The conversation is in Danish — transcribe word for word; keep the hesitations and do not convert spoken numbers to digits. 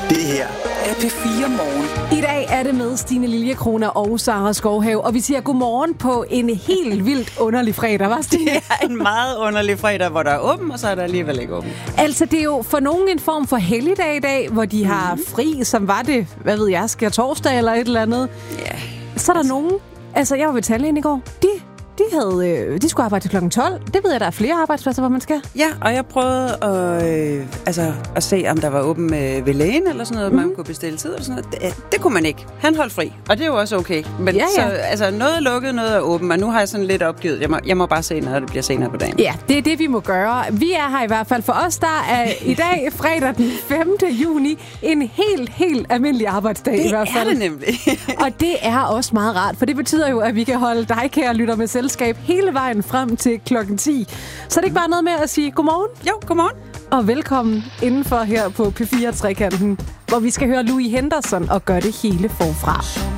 Det her er P fire Morgen. I dag er det med Stine Liljekrone og Sara Skovhave, og vi siger godmorgen på en helt vildt underlig fredag, hva' Stine? Det er en meget underlig fredag, hvor der er åben, og så er der alligevel ikke åben. Altså, det er jo for nogen en form for helligdag i dag, hvor de har fri, som var det, hvad ved jeg, skær torsdag eller et eller andet. Ja. Så er der nogen, altså jeg var ved tandlægen i går, de... De, havde, øh, de skulle arbejde til klokken tolv. Det ved jeg, der er flere arbejdspladser, hvor man skal. Ja, og jeg prøvede at, øh, altså, at se, om der var åben øh, ved lægen eller sådan noget, mm. man kunne bestille tid eller sådan noget. Det, det kunne man ikke. Han holdt fri, og det er jo også okay. Men ja, ja. Så, altså, noget er lukket, noget er åben, og nu har jeg sådan lidt opgivet. Jeg må, jeg må bare se, når det bliver senere på dagen. Ja, det er det, vi må gøre. Vi er her i hvert fald for os, der er i dag, fredag den femte juni, en helt, helt almindelig arbejdsdag det i hvert fald. Det er det nemlig. Og det er også meget rart, for det betyder jo, at vi kan holde dig, kære lytter, med selskab hele vejen frem til klokken ti. Så er det ikke bare noget med at sige godmorgen? Jo, godmorgen. Og velkommen indenfor her på P fire Trekanten, hvor vi skal høre Louis Henderson og gøre det hele forfra.